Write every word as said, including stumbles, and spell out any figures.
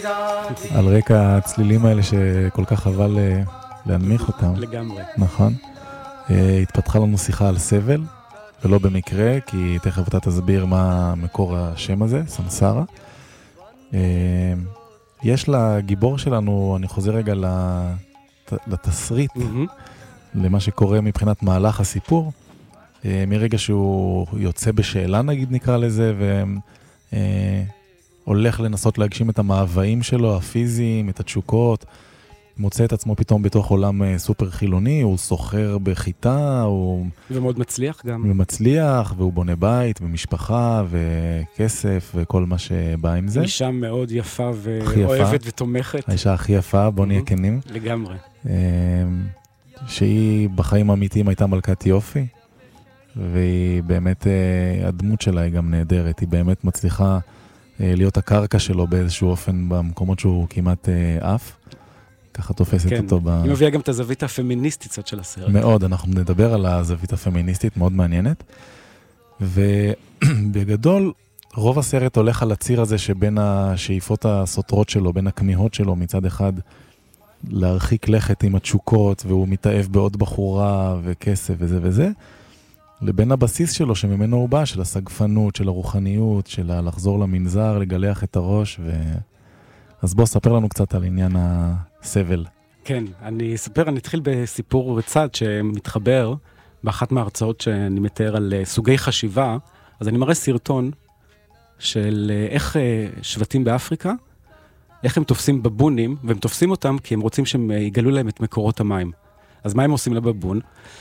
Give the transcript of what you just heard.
על רקע הצלילים האלה שכל כך חבל להנמיך אותם. לגמרי. נכון. התפתחה לנו שיחה על סבל, ולא במקרה, כי תכף אתה תסביר מה מקור השם הזה, סמסרה. יש לגיבור שלנו, אני חוזר רגע לתסריט, למה שקורה מבחינת מהלך הסיפור, מרגע שהוא יוצא בשאלה, נגיד נקרא לזה, והולך לנסות להגשים את המאוויים שלו, הפיזיים, את התשוקות, מוצא את עצמו פתאום בתוך עולם סופר חילוני, הוא סוחר בחיטה, הוא... ומאוד מצליח גם. ומצליח, והוא בונה בית, ומשפחה, וכסף, וכל מה שבא עם זה. אישה מאוד יפה ואוהבת ותומכת. האישה הכי יפה, בוא נהיה כנים. לגמרי. שהיא בחיים האמיתיים הייתה מלכת יופי, והיא באמת, הדמות שלה היא גם נהדרת, היא באמת מצליחה להיות הקרקע שלו באיזשהו אופן במקומות שהוא כמעט אף. ככה תופסת כן. אותו. ב... היא מביאה גם את הזווית הפמיניסטית של הסרט. מאוד, אנחנו נדבר על הזווית הפמיניסטית, מאוד מעניינת. ובגדול, רוב הסרט הולך על הציר הזה שבין השאיפות הסותרות שלו, בין הכמיהות שלו מצד אחד, להרחיק לכת עם התשוקות, והוא מתאהב בעוד בחורה וכסף וזה וזה, לבין הבסיס שלו שממנו הוא בא, של הסגפנות, של הרוחניות, של לחזור למנזר, לגלח את הראש ו... אז בוא, ספר לנו קצת על עניין הסבל. כן, אני אספר, אני אתחיל בסיפור צד שמתחבר באחת מההרצאות שאני מתאר על סוגי חשיבה. אז אני מראה סרטון של איך שבטים באפריקה, איך הם תופסים בבונים, והם תופסים אותם כי הם רוצים שהם יגלו להם את מקורות המים. אז מה הם עושים לבבון?